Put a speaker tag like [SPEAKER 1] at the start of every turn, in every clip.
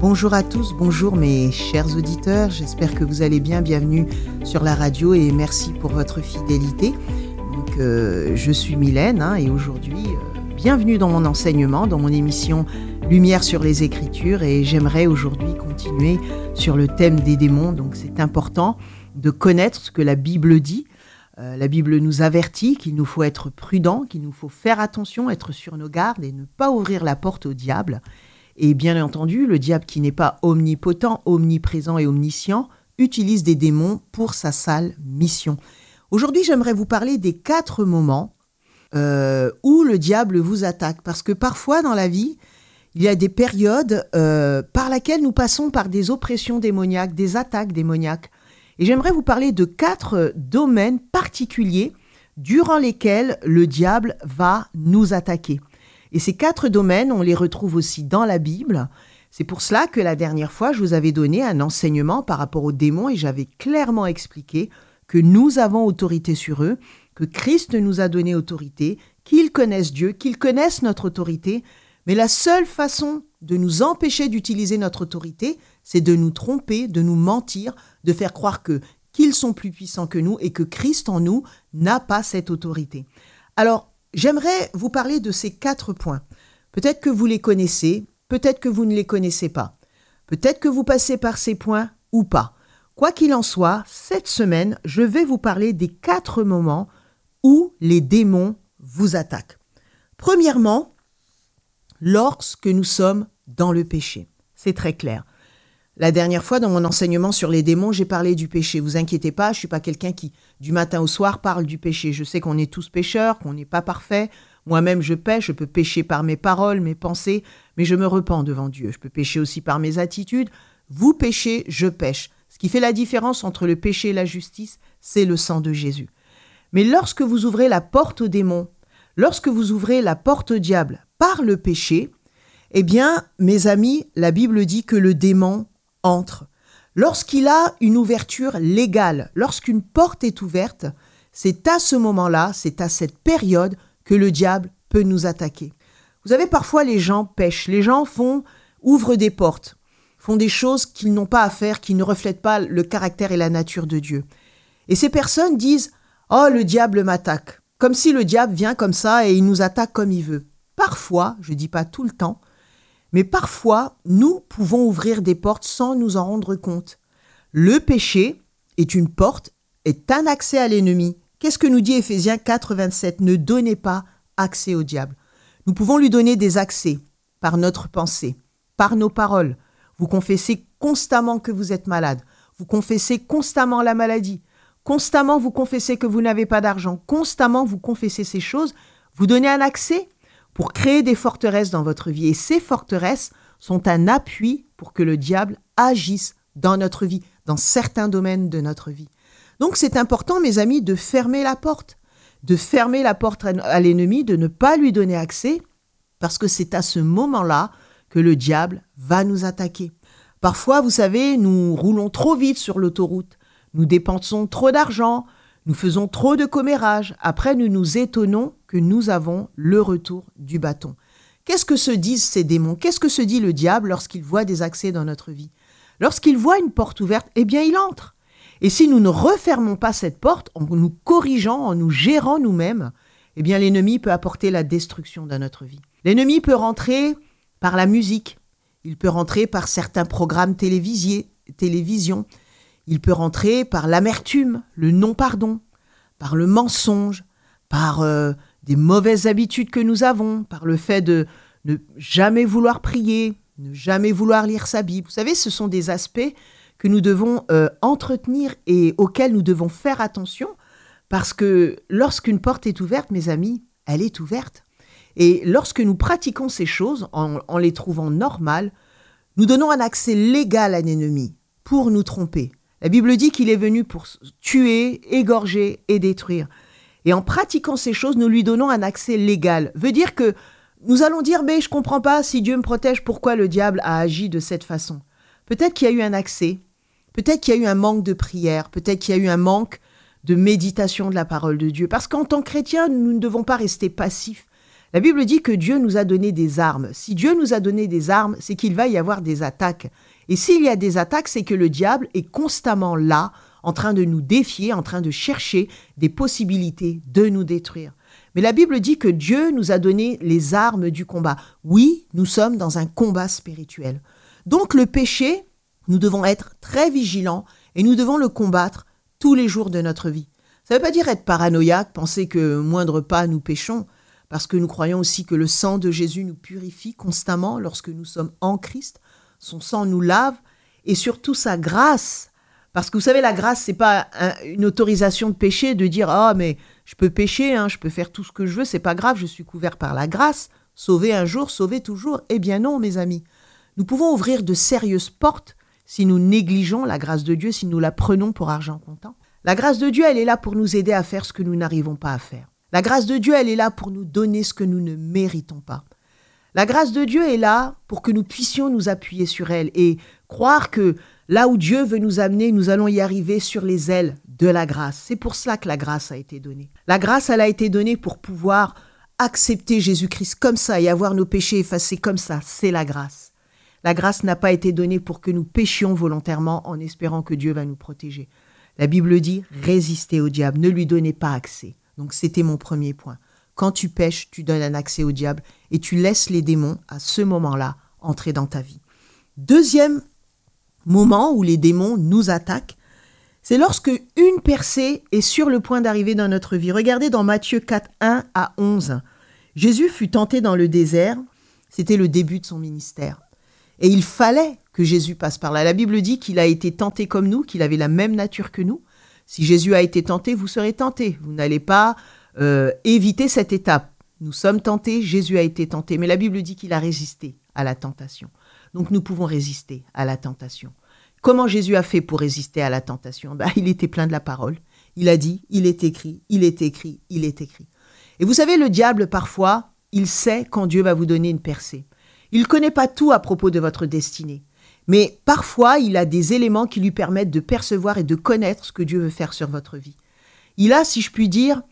[SPEAKER 1] Bonjour à tous, bonjour mes chers auditeurs, j'espère que vous allez bien, bienvenue sur la radio et merci pour votre fidélité. Donc, je suis Mylène et aujourd'hui, bienvenue dans mon enseignement, dans mon émission Lumière sur les Écritures et j'aimerais aujourd'hui continuer sur le thème des démons. Donc c'est important de connaître ce que la Bible dit. La Bible nous avertit qu'il nous faut être prudents, qu'il nous faut faire attention, être sur nos gardes et ne pas ouvrir la porte au diable. Et bien entendu, le diable qui n'est pas omnipotent, omniprésent et omniscient, utilise des démons pour sa sale mission. Aujourd'hui, j'aimerais vous parler des 4 moments où le diable vous attaque. Parce que parfois dans la vie, il y a des périodes par lesquelles nous passons par des oppressions démoniaques, des attaques démoniaques. Et j'aimerais vous parler de 4 domaines particuliers durant lesquels le diable va nous attaquer. Et ces 4 domaines, on les retrouve aussi dans la Bible. C'est pour cela que la dernière fois, je vous avais donné un enseignement par rapport aux démons et j'avais clairement expliqué que nous avons autorité sur eux, que Christ nous a donné autorité, qu'ils connaissent Dieu, qu'ils connaissent notre autorité. Mais la seule façon de nous empêcher d'utiliser notre autorité, c'est de nous tromper, de nous mentir, de faire croire qu'ils sont plus puissants que nous et que Christ en nous n'a pas cette autorité. Alors, j'aimerais vous parler de ces 4 points. Peut-être que vous les connaissez, peut-être que vous ne les connaissez pas. Peut-être que vous passez par ces points ou pas. Quoi qu'il en soit, cette semaine, je vais vous parler des 4 moments où les démons vous attaquent. Premièrement, lorsque nous sommes dans le péché. C'est très clair. La dernière fois, dans mon enseignement sur les démons, j'ai parlé du péché. Vous inquiétez pas, je suis pas quelqu'un qui, du matin au soir, parle du péché. Je sais qu'on est tous pécheurs, qu'on n'est pas parfait. Moi-même, je pêche. Je peux pécher par mes paroles, mes pensées, mais je me repens devant Dieu. Je peux pécher aussi par mes attitudes. Vous péchez, je pêche. Ce qui fait la différence entre le péché et la justice, c'est le sang de Jésus. Mais lorsque vous ouvrez la porte aux démons, lorsque vous ouvrez la porte au diable par le péché, eh bien, mes amis, la Bible dit que le démon entre. Lorsqu'il a une ouverture légale, lorsqu'une porte est ouverte, c'est à ce moment-là, c'est à cette période que le diable peut nous attaquer. Vous savez, parfois les gens pêchent, les gens ouvrent des portes, font des choses qu'ils n'ont pas à faire, qui ne reflètent pas le caractère et la nature de Dieu. Et ces personnes disent « Oh, le diable m'attaque », comme si le diable vient comme ça et il nous attaque comme il veut. Parfois, je ne dis pas tout le temps, mais parfois, nous pouvons ouvrir des portes sans nous en rendre compte. Le péché est une porte, est un accès à l'ennemi. Qu'est-ce que nous dit Éphésiens 4, 27 ? Ne donnez pas accès au diable. Nous pouvons lui donner des accès par notre pensée, par nos paroles. Vous confessez constamment que vous êtes malade. Vous confessez constamment la maladie. Constamment, vous confessez que vous n'avez pas d'argent. Constamment, vous confessez ces choses. Vous donnez un accès pour créer des forteresses dans votre vie. Et ces forteresses sont un appui pour que le diable agisse dans notre vie, dans certains domaines de notre vie. Donc c'est important, mes amis, de fermer la porte à l'ennemi, de ne pas lui donner accès, parce que c'est à ce moment-là que le diable va nous attaquer. Parfois, vous savez, nous roulons trop vite sur l'autoroute, nous dépensons trop d'argent, nous faisons trop de commérage. Après, nous nous étonnons que nous avons le retour du bâton. Qu'est-ce que se disent ces démons ? Qu'est-ce que se dit le diable lorsqu'il voit des accès dans notre vie ? Lorsqu'il voit une porte ouverte, eh bien, il entre. Et si nous ne refermons pas cette porte, en nous corrigeant, en nous gérant nous-mêmes, eh bien, l'ennemi peut apporter la destruction dans notre vie. L'ennemi peut rentrer par la musique. Il peut rentrer par certains programmes télévision. Il peut rentrer par l'amertume, le non-pardon, par le mensonge, par des mauvaises habitudes que nous avons, par le fait de ne jamais vouloir prier, ne jamais vouloir lire sa Bible. Vous savez, ce sont des aspects que nous devons entretenir et auxquels nous devons faire attention parce que lorsqu'une porte est ouverte, mes amis, elle est ouverte. Et lorsque nous pratiquons ces choses en les trouvant normales, nous donnons un accès légal à l'ennemi pour nous tromper. La Bible dit qu'il est venu pour tuer, égorger et détruire. Et en pratiquant ces choses, nous lui donnons un accès légal. Veut dire que nous allons dire, mais je ne comprends pas, si Dieu me protège, pourquoi le diable a agi de cette façon ? Peut-être qu'il y a eu un accès, peut-être qu'il y a eu un manque de prière, peut-être qu'il y a eu un manque de méditation de la parole de Dieu. Parce qu'en tant que chrétien, nous ne devons pas rester passifs. La Bible dit que Dieu nous a donné des armes. Si Dieu nous a donné des armes, c'est qu'il va y avoir des attaques. Et s'il y a des attaques, c'est que le diable est constamment là, en train de nous défier, en train de chercher des possibilités de nous détruire. Mais la Bible dit que Dieu nous a donné les armes du combat. Oui, nous sommes dans un combat spirituel. Donc le péché, nous devons être très vigilants et nous devons le combattre tous les jours de notre vie. Ça ne veut pas dire être paranoïaque, penser que moindre pas nous péchons, parce que nous croyons aussi que le sang de Jésus nous purifie constamment lorsque nous sommes en Christ. Son sang nous lave et surtout sa grâce. Parce que vous savez, la grâce, c'est pas une autorisation de pécher, de dire « Ah, mais je peux pécher, je peux faire tout ce que je veux, c'est pas grave, je suis couvert par la grâce. Sauver un jour, sauver toujours. » Eh bien non, mes amis. Nous pouvons ouvrir de sérieuses portes si nous négligeons la grâce de Dieu, si nous la prenons pour argent comptant. La grâce de Dieu, elle est là pour nous aider à faire ce que nous n'arrivons pas à faire. La grâce de Dieu, elle est là pour nous donner ce que nous ne méritons pas. La grâce de Dieu est là pour que nous puissions nous appuyer sur elle et croire que là où Dieu veut nous amener, nous allons y arriver sur les ailes de la grâce. C'est pour cela que la grâce a été donnée. La grâce, elle a été donnée pour pouvoir accepter Jésus-Christ comme ça et avoir nos péchés effacés comme ça. C'est la grâce. La grâce n'a pas été donnée pour que nous péchions volontairement en espérant que Dieu va nous protéger. La Bible dit « Résistez au diable, ne lui donnez pas accès ». Donc c'était mon premier point. Quand tu pèches, tu donnes un accès au diable et tu laisses les démons, à ce moment-là, entrer dans ta vie. Deuxième moment où les démons nous attaquent, c'est lorsque une percée est sur le point d'arriver dans notre vie. Regardez dans Matthieu 4, 1 à 11. Jésus fut tenté dans le désert, c'était le début de son ministère. Et il fallait que Jésus passe par là. La Bible dit qu'il a été tenté comme nous, qu'il avait la même nature que nous. Si Jésus a été tenté, vous serez tentés. Vous n'allez pas éviter cette étape. Nous sommes tentés, Jésus a été tenté. Mais la Bible dit qu'il a résisté à la tentation. Donc nous pouvons résister à la tentation. Comment Jésus a fait pour résister à la tentation ? Il était plein de la parole. Il a dit, il est écrit, il est écrit, il est écrit. Et vous savez, le diable, parfois, il sait quand Dieu va vous donner une percée. Il ne connaît pas tout à propos de votre destinée. Mais parfois, il a des éléments qui lui permettent de percevoir et de connaître ce que Dieu veut faire sur votre vie. Il a, si je puis dire,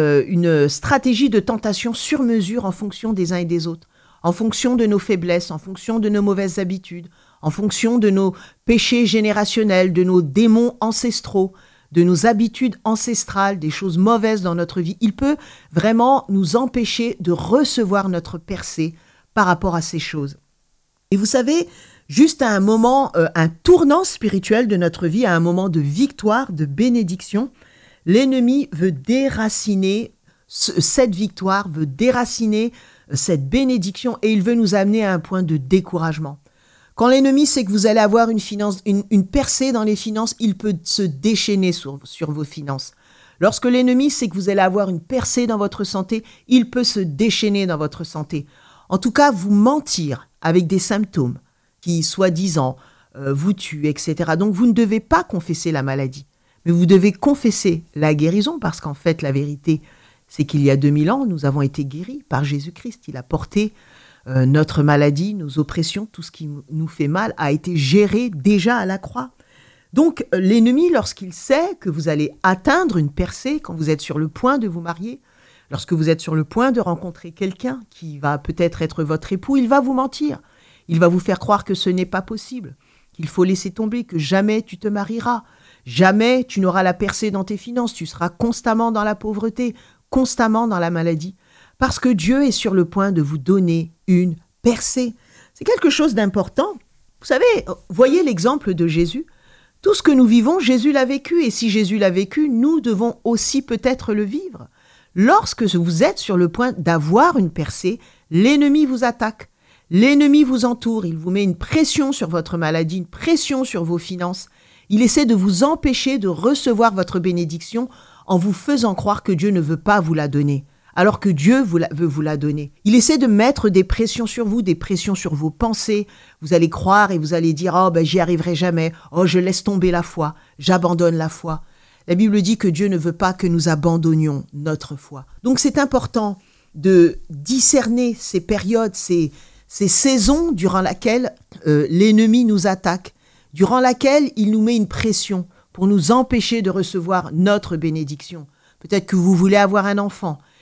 [SPEAKER 1] une stratégie de tentation sur mesure en fonction des uns et des autres, en fonction de nos faiblesses, en fonction de nos mauvaises habitudes, en fonction de nos péchés générationnels, de nos démons ancestraux, de nos habitudes ancestrales, des choses mauvaises dans notre vie. Il peut vraiment nous empêcher de recevoir notre percée par rapport à ces choses. Et vous savez, juste à un moment, un tournant spirituel de notre vie, à un moment de victoire, de bénédiction, l'ennemi veut déraciner cette victoire, veut déraciner cette bénédiction et il veut nous amener à un point de découragement. Quand l'ennemi sait que vous allez avoir une percée dans les finances, il peut se déchaîner sur vos finances. Lorsque l'ennemi sait que vous allez avoir une percée dans votre santé, il peut se déchaîner dans votre santé. En tout cas, vous mentir avec des symptômes qui, soi-disant, vous tuent, etc. Donc, vous ne devez pas confesser la maladie, mais vous devez confesser la guérison parce qu'en fait, la vérité, c'est qu'il y a 2000 ans, nous avons été guéris par Jésus-Christ. Il a porté notre maladie, nos oppressions, tout ce qui nous fait mal a été géré déjà à la croix. Donc, l'ennemi, lorsqu'il sait que vous allez atteindre une percée quand vous êtes sur le point de vous marier, lorsque vous êtes sur le point de rencontrer quelqu'un qui va peut-être être votre époux, il va vous mentir. Il va vous faire croire que ce n'est pas possible, qu'il faut laisser tomber, que jamais tu te marieras, jamais tu n'auras la percée dans tes finances, tu seras constamment dans la pauvreté, constamment dans la maladie, parce que Dieu est sur le point de vous donner une percée. C'est quelque chose d'important. Vous savez, voyez l'exemple de Jésus. Tout ce que nous vivons, Jésus l'a vécu, et si Jésus l'a vécu, nous devons aussi peut-être le vivre. Lorsque vous êtes sur le point d'avoir une percée, l'ennemi vous attaque, l'ennemi vous entoure, il vous met une pression sur votre maladie, une pression sur vos finances. Il essaie de vous empêcher de recevoir votre bénédiction en vous faisant croire que Dieu ne veut pas vous la donner, alors que Dieu veut vous la donner. Il essaie de mettre des pressions sur vous, des pressions sur vos pensées. Vous allez croire et vous allez dire « Oh, j'y arriverai jamais. Oh, je laisse tomber la foi. J'abandonne la foi. » La Bible dit que Dieu ne veut pas que nous abandonnions notre foi. Donc c'est important de discerner ces périodes, ces saisons durant lesquelles l'ennemi nous attaque, durant laquelle il nous met une pression pour nous empêcher de recevoir notre bénédiction. Peut-être que vous voulez avoir un enfant,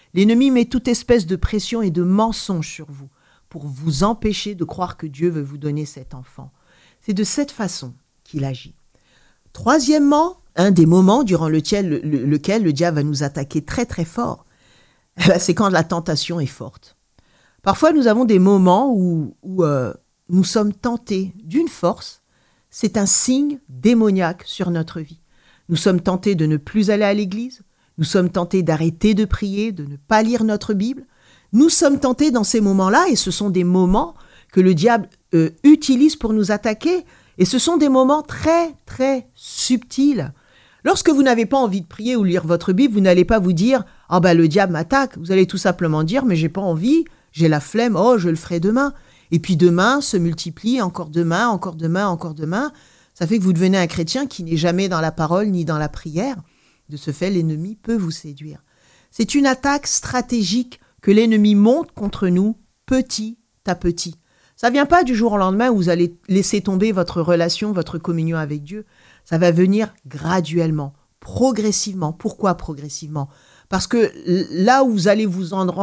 [SPEAKER 1] L'ennemi met toute espèce de pression et de mensonge sur vous pour vous empêcher de croire que Dieu veut vous donner cet enfant. C'est de cette façon qu'il agit. Troisièmement, un des moments durant lequel le diable va nous attaquer très très fort, c'est quand la tentation est forte. Parfois, nous avons des moments où nous sommes tentés d'une force. C'est un signe démoniaque sur notre vie. Nous sommes tentés de ne plus aller à l'église. Nous sommes tentés d'arrêter de prier, de ne pas lire notre Bible. Nous sommes tentés dans ces moments-là, et ce sont des moments que le diable utilise pour nous attaquer. Et ce sont des moments très, très subtils. Lorsque vous n'avez pas envie de prier ou lire votre Bible, vous n'allez pas vous dire « Ah le diable m'attaque ». Vous allez tout simplement dire « Mais j'ai pas envie, j'ai la flemme, oh je le ferai demain ». Et puis demain se multiplie, encore demain, encore demain, encore demain. Ça fait que vous devenez un chrétien qui n'est jamais dans la parole ni dans la prière. De ce fait, l'ennemi peut vous séduire. C'est une attaque stratégique que l'ennemi monte contre nous petit à petit. Ça ne vient pas du jour au lendemain où vous allez laisser tomber votre relation, votre communion avec Dieu. Ça va venir graduellement, progressivement. Pourquoi progressivement ? Parce que là où vous allez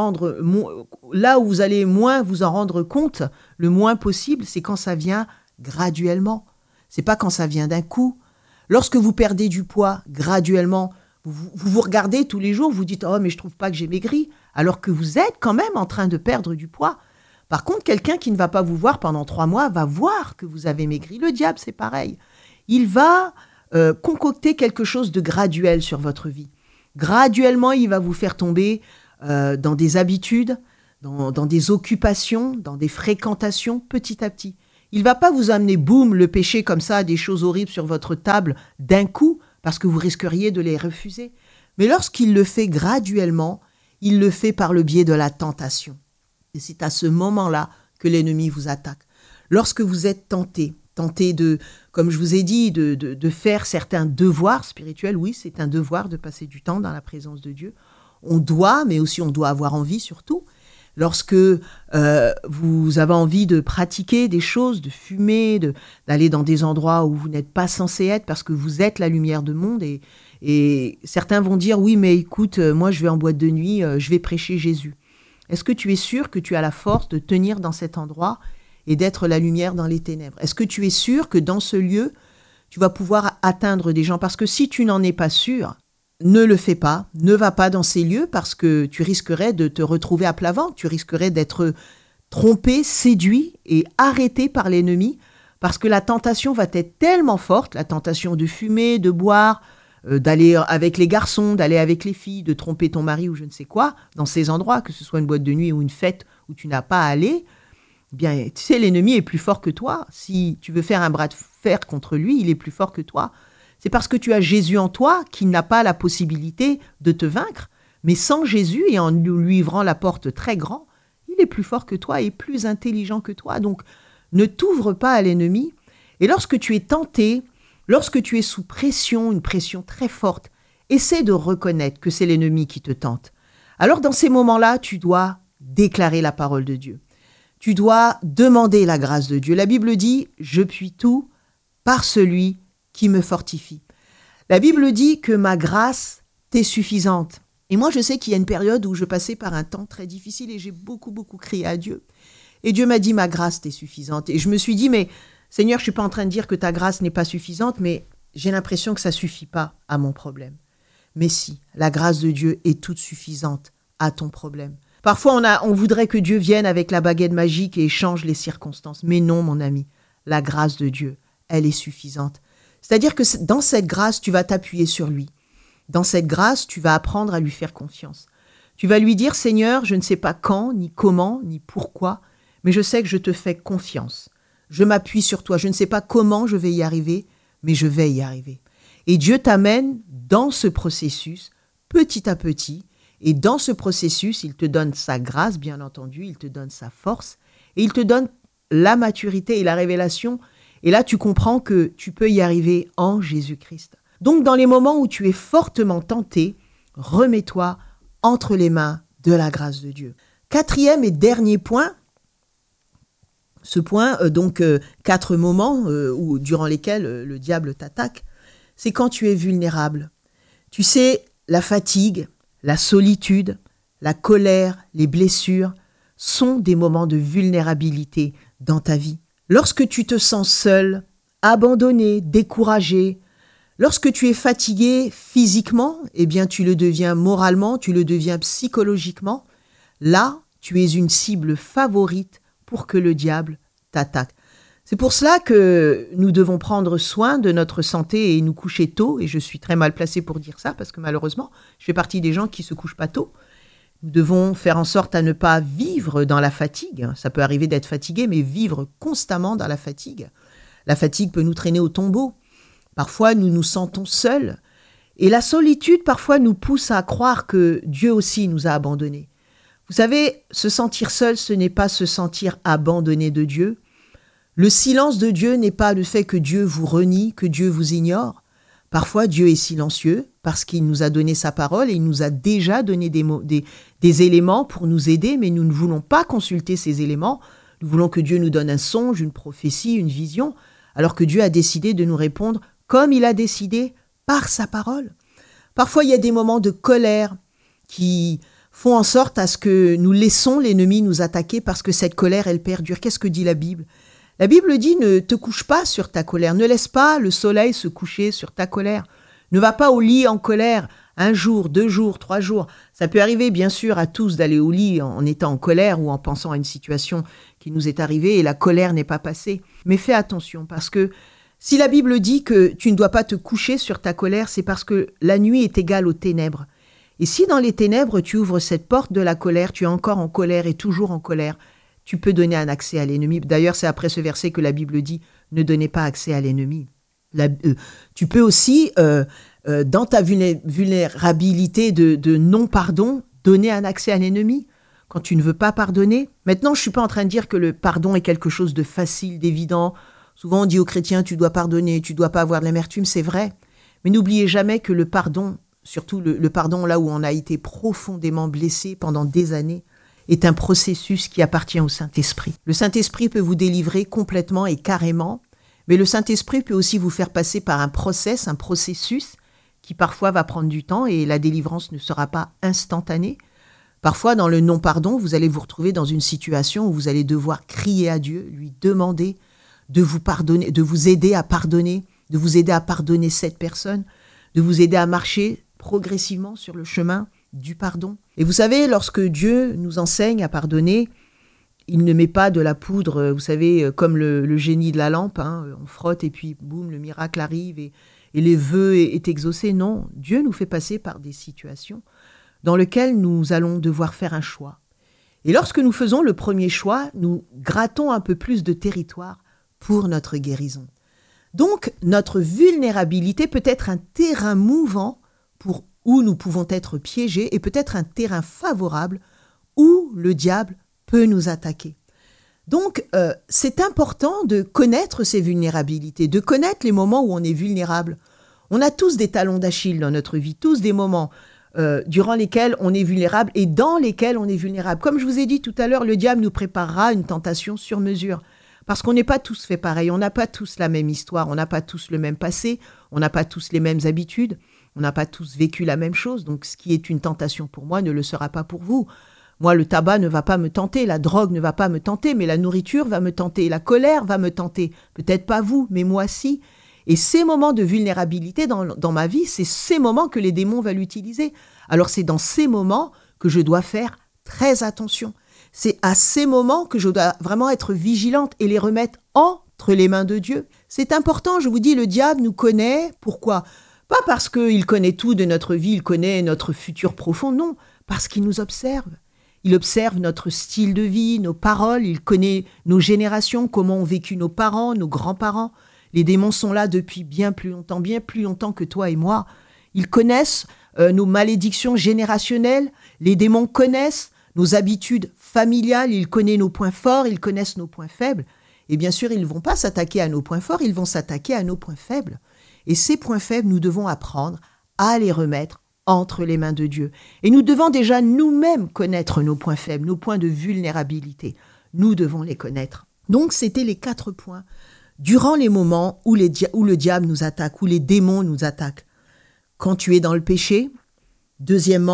[SPEAKER 1] moins vous en rendre compte, le moins possible, c'est quand ça vient graduellement. C'est pas quand ça vient d'un coup. Lorsque vous perdez du poids graduellement, vous regardez tous les jours, vous dites « Oh, mais je trouve pas que j'ai maigri », alors que vous êtes quand même en train de perdre du poids. Par contre, quelqu'un qui ne va pas vous voir pendant 3 mois va voir que vous avez maigri. Le diable, c'est pareil. Il va concocter quelque chose de graduel sur votre vie. Graduellement, il va vous faire tomber dans des habitudes, dans des occupations, dans des fréquentations, petit à petit. Il ne va pas vous amener, boum, le péché comme ça, des choses horribles sur votre table d'un coup, parce que vous risqueriez de les refuser. Mais lorsqu'il le fait graduellement, il le fait par le biais de la tentation. Et c'est à ce moment-là que l'ennemi vous attaque. Lorsque vous êtes tenté de, comme je vous ai dit, de faire certains devoirs spirituels, oui, c'est un devoir de passer du temps dans la présence de Dieu. On doit, mais aussi on doit avoir envie surtout. Lorsque vous avez envie de pratiquer des choses, de fumer, d'aller dans des endroits où vous n'êtes pas censé être parce que vous êtes la lumière du monde et certains vont dire « Oui, mais écoute, moi je vais en boîte de nuit, je vais prêcher Jésus ». Est-ce que tu es sûr que tu as la force de tenir dans cet endroit et d'être la lumière dans les ténèbres? Est-ce que tu es sûr que dans ce lieu, tu vas pouvoir atteindre des gens? Parce que si tu n'en es pas sûr, ne le fais pas, ne va pas dans ces lieux parce que tu risquerais de te retrouver à plat ventre, tu risquerais d'être trompé, séduit et arrêté par l'ennemi parce que la tentation va être tellement forte, la tentation de fumer, de boire, d'aller avec les garçons, d'aller avec les filles, de tromper ton mari ou je ne sais quoi, dans ces endroits, que ce soit une boîte de nuit ou une fête où tu n'as pas à aller, eh bien, tu sais, l'ennemi est plus fort que toi. Si tu veux faire un bras de fer contre lui, il est plus fort que toi. C'est parce que tu as Jésus en toi qu'il n'a pas la possibilité de te vaincre. Mais sans Jésus et en lui ouvrant la porte très grand, il est plus fort que toi et plus intelligent que toi. Donc, ne t'ouvre pas à l'ennemi. Et lorsque tu es tenté, lorsque tu es sous pression, une pression très forte, essaie de reconnaître que c'est l'ennemi qui te tente. Alors, dans ces moments-là, tu dois déclarer la parole de Dieu. Tu dois demander la grâce de Dieu. La Bible dit « Je puis tout par celui qui me fortifie ». La Bible dit que ma grâce t'est suffisante. Et moi, je sais qu'il y a une période où je passais par un temps très difficile et j'ai beaucoup crié à Dieu. Et Dieu m'a dit « Ma grâce t'est suffisante ». Et je me suis dit « Mais Seigneur, je ne suis pas en train de dire que ta grâce n'est pas suffisante, mais j'ai l'impression que ça ne suffit pas à mon problème. » Mais si, la grâce de Dieu est toute suffisante à ton problème. Parfois, on voudrait que Dieu vienne avec la baguette magique et change les circonstances. Mais non, mon ami, la grâce de Dieu, elle est suffisante. C'est-à-dire que dans cette grâce, tu vas t'appuyer sur lui. Dans cette grâce, tu vas apprendre à lui faire confiance. Tu vas lui dire, Seigneur, je ne sais pas quand, ni comment, ni pourquoi, mais je sais que je te fais confiance. Je m'appuie sur toi. Je ne sais pas comment je vais y arriver, mais je vais y arriver. Et Dieu t'amène dans ce processus, petit à petit. Et dans ce processus, il te donne sa grâce, bien entendu, il te donne sa force, et il te donne la maturité et la révélation. Et là, tu comprends que tu peux y arriver en Jésus-Christ. Donc, dans les moments où tu es fortement tenté, remets-toi entre les mains de la grâce de Dieu. 4e et dernier point, ce point, 4 moments durant lesquels le diable t'attaque, c'est quand tu es vulnérable. Tu sais, la fatigue, la solitude, la colère, les blessures sont des moments de vulnérabilité dans ta vie. Lorsque tu te sens seul, abandonné, découragé, lorsque tu es fatigué physiquement, eh bien tu le deviens moralement, tu le deviens psychologiquement. Là, tu es une cible favorite pour que le diable t'attaque. C'est pour cela que nous devons prendre soin de notre santé et nous coucher tôt. Et je suis très mal placée pour dire ça parce que malheureusement, je fais partie des gens qui ne se couchent pas tôt. Nous devons faire en sorte à ne pas vivre dans la fatigue. Ça peut arriver d'être fatigué, mais vivre constamment dans la fatigue. La fatigue peut nous traîner au tombeau. Parfois, nous nous sentons seuls. Et la solitude, parfois, nous pousse à croire que Dieu aussi nous a abandonnés. Vous savez, se sentir seul, ce n'est pas se sentir abandonné de Dieu. Le silence de Dieu n'est pas le fait que Dieu vous renie, que Dieu vous ignore. Parfois, Dieu est silencieux parce qu'il nous a donné sa parole et il nous a déjà donné des éléments pour nous aider, mais nous ne voulons pas consulter ces éléments. Nous voulons que Dieu nous donne un songe, une prophétie, une vision, alors que Dieu a décidé de nous répondre comme il a décidé par sa parole. Parfois, il y a des moments de colère qui font en sorte à ce que nous laissons l'ennemi nous attaquer parce que cette colère, elle perdure. Qu'est-ce que dit la Bible ? La Bible dit ne te couche pas sur ta colère, ne laisse pas le soleil se coucher sur ta colère. Ne va pas au lit en colère, 1 jour, 2 jours, 3 jours. Ça peut arriver bien sûr à tous d'aller au lit en étant en colère ou en pensant à une situation qui nous est arrivée et la colère n'est pas passée. Mais fais attention parce que si la Bible dit que tu ne dois pas te coucher sur ta colère, c'est parce que la nuit est égale aux ténèbres. Et si dans les ténèbres tu ouvres cette porte de la colère, tu es encore en colère et toujours en colère, tu peux donner un accès à l'ennemi. D'ailleurs, c'est après ce verset que la Bible dit « Ne donnez pas accès à l'ennemi ». Tu peux aussi, dans ta vulnérabilité de non-pardon, donner un accès à l'ennemi. Quand tu ne veux pas pardonner. Maintenant, je ne suis pas en train de dire que le pardon est quelque chose de facile, d'évident. Souvent, on dit aux chrétiens « Tu dois pardonner, tu ne dois pas avoir de l'amertume ». C'est vrai. Mais n'oubliez jamais que le pardon, surtout le pardon là où on a été profondément blessé pendant des années, est un processus qui appartient au Saint-Esprit. Le Saint-Esprit peut vous délivrer complètement et carrément, mais le Saint-Esprit peut aussi vous faire passer par un processus qui parfois va prendre du temps et la délivrance ne sera pas instantanée. Parfois, dans le non-pardon, vous allez vous retrouver dans une situation où vous allez devoir crier à Dieu, lui demander de vous pardonner, de vous aider à pardonner, de vous aider à pardonner cette personne, de vous aider à marcher progressivement sur le chemin du pardon. Et vous savez, lorsque Dieu nous enseigne à pardonner, il ne met pas de la poudre, vous savez, comme le génie de la lampe, on frotte et puis boum, le miracle arrive et les vœux est exaucé. Non, Dieu nous fait passer par des situations dans lesquelles nous allons devoir faire un choix. Et lorsque nous faisons le premier choix, nous grattons un peu plus de territoire pour notre guérison. Donc, notre vulnérabilité peut être un terrain mouvant où nous pouvons être piégés et peut-être un terrain favorable où le diable peut nous attaquer. Donc, c'est important de connaître ces vulnérabilités, de connaître les moments où on est vulnérable. On a tous des talons d'Achille dans notre vie, tous des moments durant lesquels on est vulnérable et dans lesquels on est vulnérable. Comme je vous ai dit tout à l'heure, le diable nous préparera une tentation sur mesure. Parce qu'on n'est pas tous fait pareil, on n'a pas tous la même histoire, on n'a pas tous le même passé, on n'a pas tous les mêmes habitudes, on n'a pas tous vécu la même chose. Donc, ce qui est une tentation pour moi ne le sera pas pour vous. Moi, le tabac ne va pas me tenter, la drogue ne va pas me tenter, mais la nourriture va me tenter, la colère va me tenter. Peut-être pas vous, mais moi si. Et ces moments de vulnérabilité dans ma vie, c'est ces moments que les démons veulent utiliser. Alors, c'est dans ces moments que je dois faire très attention. C'est à ces moments que je dois vraiment être vigilante et les remettre entre les mains de Dieu. C'est important, je vous dis, le diable nous connaît. Pourquoi ? Pas parce qu'il connaît tout de notre vie, il connaît notre futur profond, non, parce qu'il nous observe. Il observe notre style de vie, nos paroles, il connaît nos générations, comment ont vécu nos parents, nos grands-parents. Les démons sont là depuis bien plus longtemps que toi et moi. Ils connaissent nos malédictions générationnelles, les démons connaissent nos habitudes familiales, ils connaissent nos points forts, ils connaissent nos points faibles. Et bien sûr, ils ne vont pas s'attaquer à nos points forts, ils vont s'attaquer à nos points faibles. Et ces points faibles, nous devons apprendre à les remettre entre les mains de Dieu. Et nous devons déjà nous-mêmes connaître nos points faibles, nos points de vulnérabilité. Nous devons les connaître. Donc, c'était les 4 points. Durant les moments où le diable nous attaque, où les démons nous attaquent. Quand tu es dans le péché. Deuxièmement,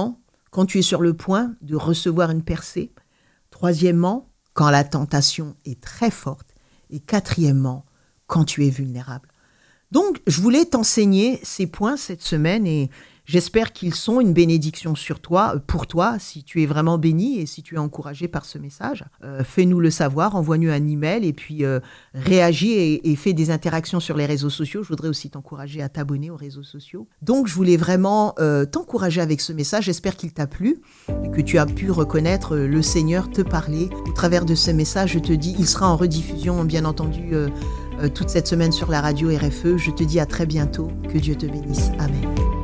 [SPEAKER 1] quand tu es sur le point de recevoir une percée. Troisièmement, quand la tentation est très forte. Et quatrièmement, quand tu es vulnérable. Donc, je voulais t'enseigner ces points cette semaine et j'espère qu'ils sont une bénédiction pour toi, si tu es vraiment béni et si tu es encouragé par ce message. Fais-nous le savoir, envoie-nous un email et puis réagis et fais des interactions sur les réseaux sociaux. Je voudrais aussi t'encourager à t'abonner aux réseaux sociaux. Donc, je voulais vraiment t'encourager avec ce message. J'espère qu'il t'a plu et que tu as pu reconnaître le Seigneur te parler. Au travers de ce message, je te dis, il sera en rediffusion, bien entendu, toute cette semaine sur la radio RFE. Je te dis à très bientôt. Que Dieu te bénisse. Amen.